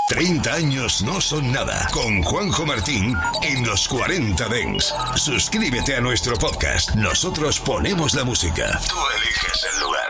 30 años no son nada. Con Juanjo Martín en los 40 Dents. Suscríbete a nuestro podcast. Nosotros ponemos la música. Tú eliges el lugar.